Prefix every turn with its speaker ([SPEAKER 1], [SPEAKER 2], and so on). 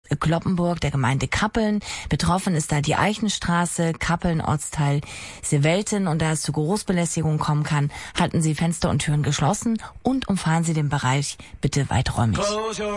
[SPEAKER 1] Cloppenburg der Gemeinde Kappeln. Betroffen ist da die Eichenstraße, Kappeln, Ortsteil Sewelten. Und da es zu Geruchsbelästigung kommen kann, halten Sie Fenster und Türen geschlossen und umfahren Sie den Bereich bitte weiträumig.